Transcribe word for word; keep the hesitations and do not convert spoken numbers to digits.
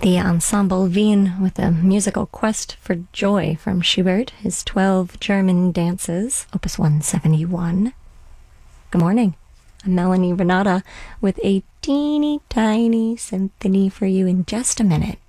The Ensemble Wien with a musical quest for joy from Schubert, his twelve German dances, opus one seventy-one. Good morning. I'm Melanie Renata with a teeny tiny symphony for you in just a minute.